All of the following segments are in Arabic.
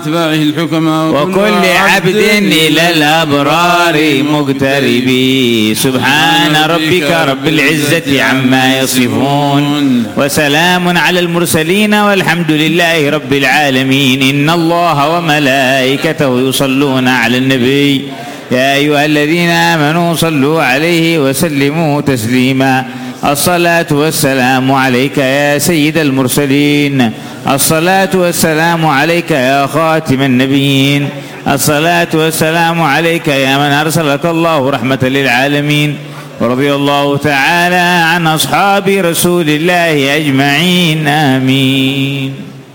أتباعه الحكماء وكل عبد إلى الأبرار مقترب. سبحان ربك رب العزة عما يصفون وسلام على المرسلين والحمد لله رب العالمين. إن الله وملائكته يصلون على النبي يا أيها الذين آمنوا صلوا عليه وسلموا تسليما. الصلاة والسلام عليك يا سيد المرسلين، الصلاة والسلام عليك يا خاتم النبيين، الصلاة والسلام عليك يا من أرسلك الله رحمة للعالمين. ورضي الله تعالى عن أصحاب رسول الله أجمعين. آمين.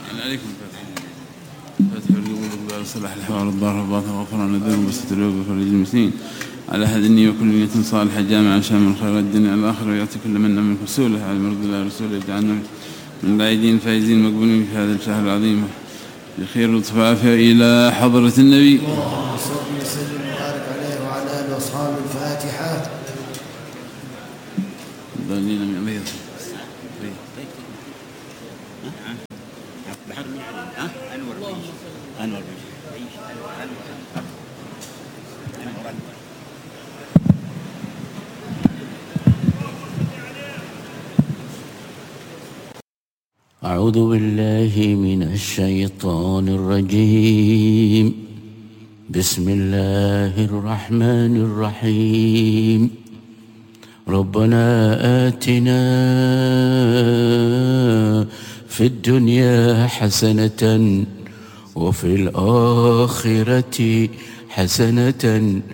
فتح القلوب صلاح الحوار الظاهر والباطن وغفران الذنوب وستر العيوب وفرج المسلمين على هذا النية وكل نية صالحة جامعة شامل خير الدنيا والآخرة ويعطي كل منا منكم رسوله على مرض الله رسوله يجعلنا من العيدين فايزين مقبولين في هذا الشهر العظيم بخير لطف وعافية إلى حضرة النبي. اللهم صل وسلم وبارك عليه وعلى آله وأصحابه. الفاتحة. ضالين من أبيض أعوذ بالله من الشيطان الرجيم. بسم الله الرحمن الرحيم. ربنا آتنا في الدنيا حسنة وفي الآخرة حسنة